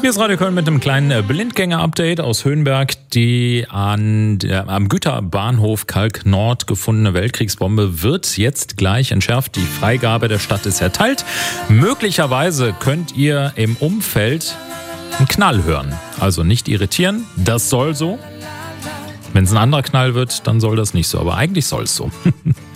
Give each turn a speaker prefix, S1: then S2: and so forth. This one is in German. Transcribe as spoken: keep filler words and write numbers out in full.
S1: Hier ist Radio Köln mit einem kleinen Blindgänger-Update aus Höhenberg. Die an der, am Güterbahnhof Kalk Nord gefundene Weltkriegsbombe wird jetzt gleich entschärft. Die Freigabe der Stadt ist erteilt. Möglicherweise könnt ihr im Umfeld einen Knall hören. Also nicht irritieren, das soll so. Wenn es ein anderer Knall wird, dann soll das nicht so. Aber eigentlich soll es so.